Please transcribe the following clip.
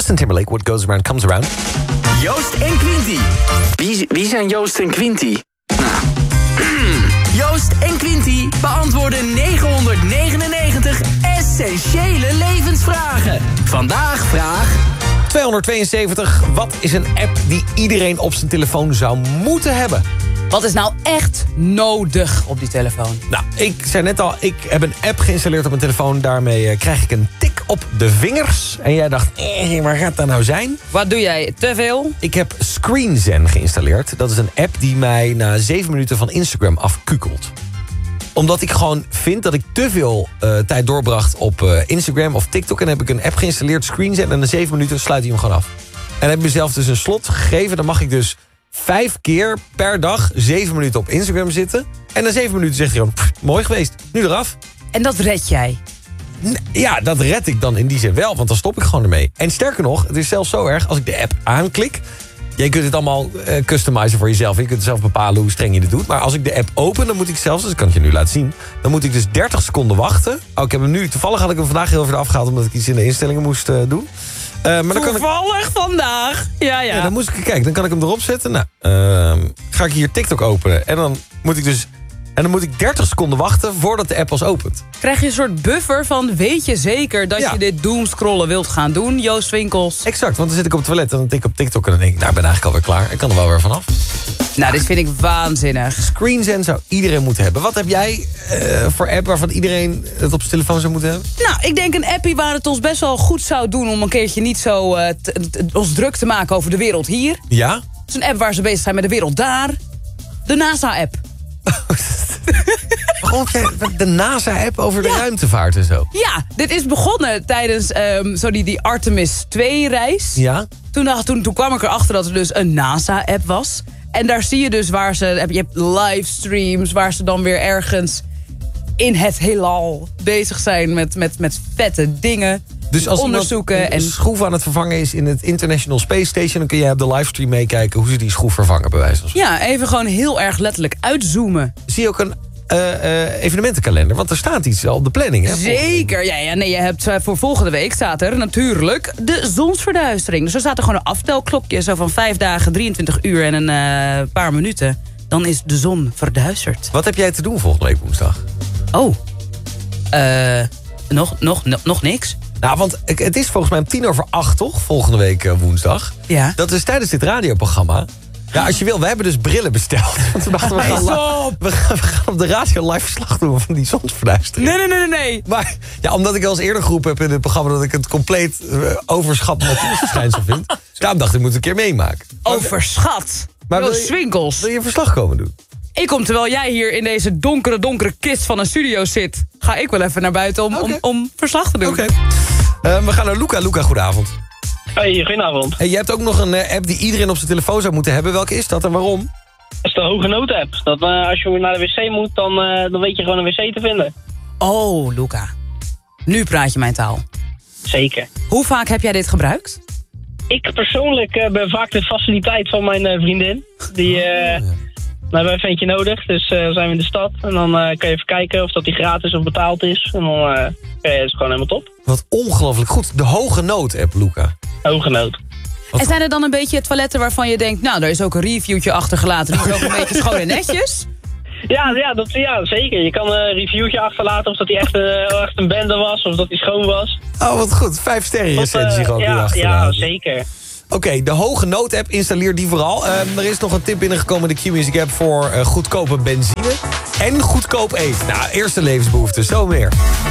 Justin Timberlake, What Goes Around Comes Around. Joost en Quinty. Wie zijn Joost en Quinty? Nou. Joost en Quinty beantwoorden 999 essentiële levensvragen. Vandaag vraag 272. Wat is een app die iedereen op zijn telefoon zou moeten hebben? Wat is nou echt nodig op die telefoon? Nou, ik zei net al, ik heb een app geïnstalleerd op mijn telefoon. Daarmee krijg ik een tik op de vingers. En jij dacht, waar gaat dat nou zijn? Wat doe jij? Te veel? Ik heb ScreenZen geïnstalleerd. Dat is een app die mij na 7 minuten van Instagram afkukelt. Omdat ik gewoon vind dat ik te veel tijd doorbracht op Instagram of TikTok. En dan heb ik een app geïnstalleerd, ScreenZen. En na 7 minuten sluit hij hem gewoon af. En dan heb ik mezelf dus een slot gegeven. Dan mag ik dus 5 keer per dag 7 minuten op Instagram zitten. En na 7 minuten zegt hij gewoon, mooi geweest, nu eraf. En dat red jij? Ja, dat red ik dan in die zin wel, want dan stop ik gewoon ermee. En sterker nog, het is zelfs zo erg, als ik de app aanklik... Je kunt het allemaal customizen voor jezelf. Je kunt zelf bepalen hoe streng je dit doet. Maar als ik de app open, dan moet ik zelfs... dus kan ik je nu laten zien. Dan moet ik dus 30 seconden wachten. Oh, ik heb hem nu... Toevallig had ik hem vandaag heel even afgehaald... omdat ik iets in de instellingen moest doen. Maar dan Toevallig vandaag? Ja, dan moest ik kijken. Dan kan ik hem erop zetten. Nou, ga ik hier TikTok openen. En dan moet ik dus... En dan moet ik 30 seconden wachten voordat de app pas opent. Krijg je een soort buffer van, weet je zeker dat je dit doomscrollen wilt gaan doen, Joost Winkels? Exact, want dan zit ik op het toilet en dan tik ik op TikTok en dan denk ik, nou, ik ben eigenlijk alweer klaar. Ik kan er wel weer vanaf. Nou, dit vind ik waanzinnig. ScreenZen zou iedereen moeten hebben. Wat heb jij voor app waarvan iedereen het op zijn telefoon zou moeten hebben? Nou, ik denk een appie waar het ons best wel goed zou doen om een keertje niet zo ons druk te maken over de wereld hier. Ja? Het is een app waar ze bezig zijn met de wereld daar. De NASA-app. Waarom heb jij de NASA-app over de ruimtevaart en zo? Ja, dit is begonnen tijdens die Artemis 2-reis. Ja? Toen kwam ik erachter dat er dus een NASA-app was. En daar zie je dus waar je hebt livestreams... waar ze dan weer ergens in het heelal bezig zijn met vette dingen. Dus als onderzoeken een schroef aan het vervangen is in het International Space Station... dan kun jij op de livestream meekijken hoe ze die schroef vervangen, bij wijze van spreken. Ja, even gewoon heel erg letterlijk uitzoomen. Zie je ook een evenementenkalender? Want er staat iets op de planning, hè? Zeker, ja. Nee, je hebt voor volgende week staat er natuurlijk de zonsverduistering. Dus er staat er gewoon een aftelklokje, zo van 5 dagen, 23 uur en een paar minuten. Dan is de zon verduisterd. Wat heb jij te doen volgende week woensdag? Oh, nog niks. Nou, want het is volgens mij om 7:50, toch? Volgende week woensdag. Ja. Dat is tijdens dit radioprogramma. Ja, als je wil, wij hebben dus brillen besteld. Want we dachten, we gaan op de radio live verslag doen van die zonsverduistering. Nee. Maar ja, omdat ik al eens eerder geroepen heb in het programma... dat ik het compleet overschat natuurverschijnsel vind. Daarom dacht ik, moet een keer meemaken. Overschat? Maar Winkels. Wil je een verslag komen doen? Ik kom, terwijl jij hier in deze donkere kist van een studio zit... ga ik wel even naar buiten om verslag te doen. Oké. We gaan naar Luca. Luca, goedenavond. Hey, goedenavond. Hey, je hebt ook nog een app die iedereen op zijn telefoon zou moeten hebben. Welke is dat en waarom? Dat is de Hoge Nood app. Dat als je naar de wc moet, dan weet je gewoon een wc te vinden. Oh, Luca. Nu praat je mijn taal. Zeker. Hoe vaak heb jij dit gebruikt? Ik persoonlijk ben vaak de faciliteit van mijn vriendin. Die hebben we even eentje nodig. Dus zijn we in de stad. En dan kan je even kijken of dat die gratis of betaald is. En dan is het gewoon helemaal top. Wat ongelooflijk goed. De Hoge Nood app, Luca. Hoge Nood. En zijn er dan een beetje toiletten waarvan je denkt... nou, daar is ook een reviewtje achtergelaten. Die is ook een beetje schoon en netjes? Ja, zeker. Je kan een reviewtje achterlaten of dat hij echt een bende was. Of dat hij schoon was. Oh, wat goed. 5 sterren recensie gewoon weer achterlaten. Ja, zeker. Oké, de Hoge Nood app, installeer die vooral. Er is nog een tip binnengekomen, de Q-Music app... voor goedkope benzine en goedkoop eten. Nou, eerste levensbehoefte, zo meer.